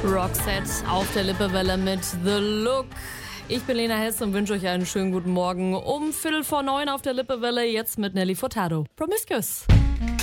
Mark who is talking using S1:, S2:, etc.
S1: Roxette auf der Lippewelle mit The Look. Ich bin Lena Hess und wünsche euch einen schönen guten Morgen um 8:45 auf der Lippewelle, jetzt mit Nelly Furtado. Promiscuous.